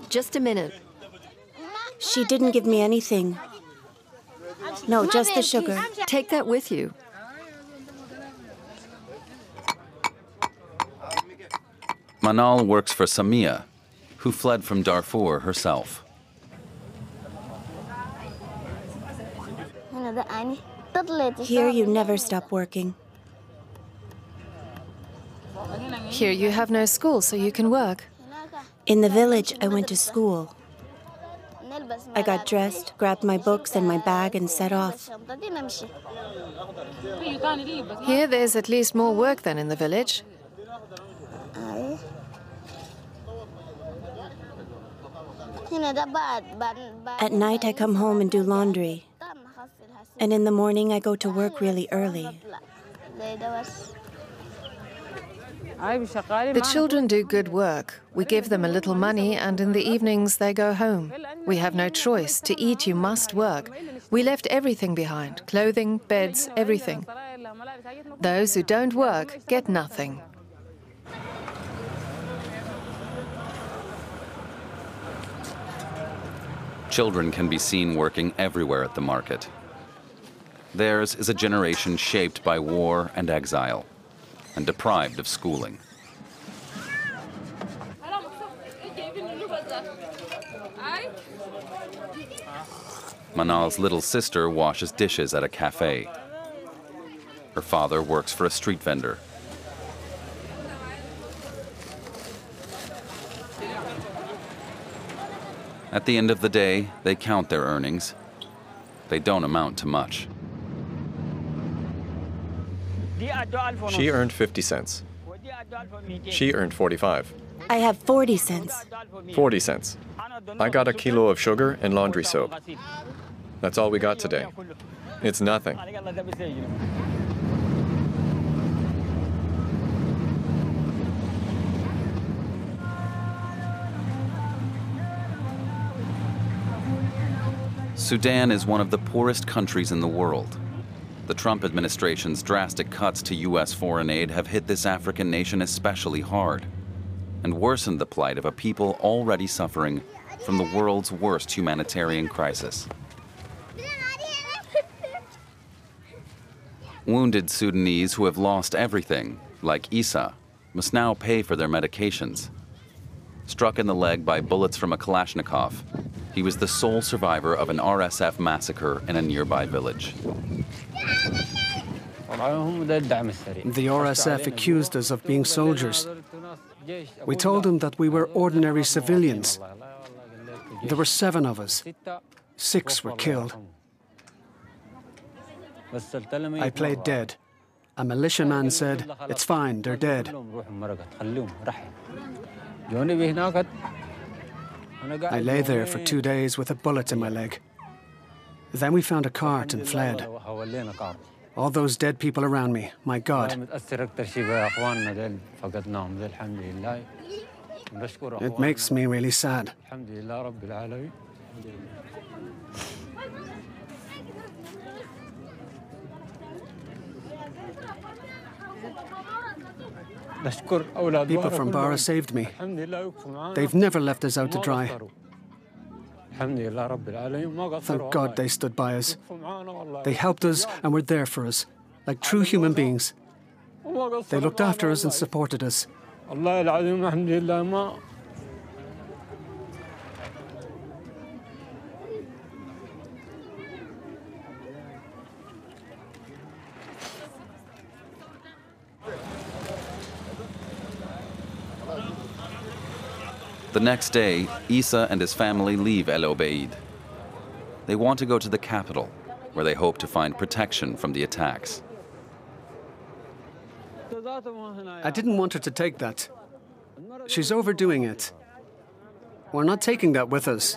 Just a minute. She didn't give me anything. No, just the sugar. Take that with you. Manal works for Samia, who fled from Darfur herself. Here you never stop working. Here you have no school, so you can work. In the village, I went to school. I got dressed, grabbed my books and my bag, and set off. Here there's at least more work than in the village. At night, I come home and do laundry. And in the morning, I go to work really early. The children do good work. We give them a little money, and in the evenings they go home. We have no choice. To eat, you must work. We left everything behind: clothing, beds, everything. Those who don't work get nothing. Children can be seen working everywhere at the market. Theirs is a generation shaped by war and exile, and deprived of schooling. Manal's little sister washes dishes at a cafe. Her father works for a street vendor. At the end of the day, they count their earnings. They don't amount to much. She earned 50 cents. She earned 45. I have 40 cents. 40 cents. I got a kilo of sugar and laundry soap. That's all we got today. It's nothing. Sudan is one of the poorest countries in the world. The Trump administration's drastic cuts to U.S. foreign aid have hit this African nation especially hard and worsened the plight of a people already suffering from the world's worst humanitarian crisis. Wounded Sudanese who have lost everything, like Isa, must now pay for their medications. Struck in the leg by bullets from a Kalashnikov, he was the sole survivor of an RSF massacre in a nearby village. The RSF accused us of being soldiers. We told them that we were ordinary civilians. There were 7 of us. 6 were killed. I played dead. A militiaman said, "It's fine, they're dead." I lay there for 2 days with a bullet in my leg. Then we found a cart and fled. All those dead people around me, my God. It makes me really sad. People from Bara saved me. They've never left us out to dry. Thank God they stood by us. They helped us and were there for us, like true human beings. They looked after us and supported us. The next day, Isa and his family leave El Obeid. They want to go to the capital, where they hope to find protection from the attacks. I didn't want her to take that. She's overdoing it. We're not taking that with us.